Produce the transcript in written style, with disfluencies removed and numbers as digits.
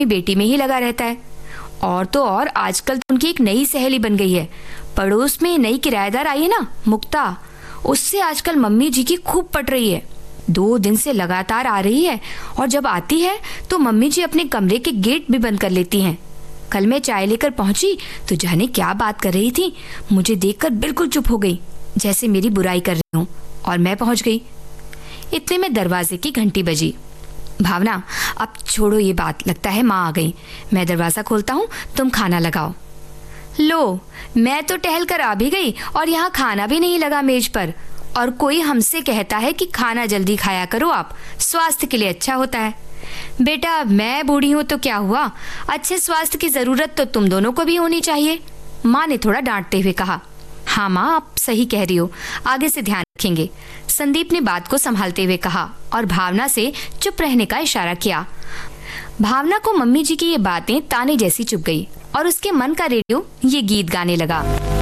बेटी में ही लगा रहता है। और तो और आजकल तो उनकी एक नई सहेली बन गई है। पड़ोस में नई किराएदार आई है ना, मुक्ता, उससे आजकल मम्मी जी की खूब पट रही है। 2 दिन से लगातार आ रही है और जब आती है तो मम्मी जी अपने कमरे के गेट भी बंद कर लेती हैं। कल मैं चाय लेकर पहुंची तो जाने क्या बात कर रही थी, मुझे देखकर बिल्कुल चुप हो गई, जैसे मेरी बुराई कर रही हूँ, और मैं पहुंच गई। इतने में दरवाजे की घंटी बजी। भावना, अब छोड़ो ये बात, लगता है माँ आ गई। मैं दरवाजा खोलता हूँ, तुम खाना लगाओ। लो, मैं तो टहल कर आ भी गई और यहाँ खाना भी नहीं लगा मेज पर, और कोई हमसे कहता है कि खाना जल्दी खाया करो, आप स्वास्थ्य के लिए अच्छा होता है। बेटा, मैं बूढ़ी हूँ तो क्या हुआ, अच्छे स्वास्थ्य की जरूरत तो तुम दोनों को भी होनी चाहिए, माँ ने थोड़ा डांटते हुए कहा। हाँ माँ, आप सही कह रही हो, आगे से ध्यान रखेंगे, संदीप ने बात को संभालते हुए कहा और भावना से चुप रहने का इशारा किया। भावना को मम्मी जी की ये बातें ताने जैसी चुभ गई और उसके मन का रेडियो ये गीत गाने लगा।